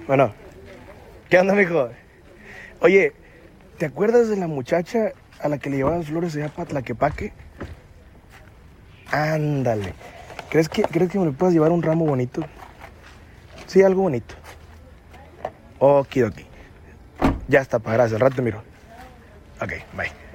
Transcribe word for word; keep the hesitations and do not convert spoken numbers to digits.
Bueno, ¿qué onda, mijo? Oye, ¿te acuerdas de la muchacha a la que le llevaban flores allá para Tlaquepaque? Ándale. ¿Crees que, ¿Crees que me le puedas llevar un ramo bonito? Sí, algo bonito. Okidoki. Ya está, para gracias. Al rato te miro. Ok, bye.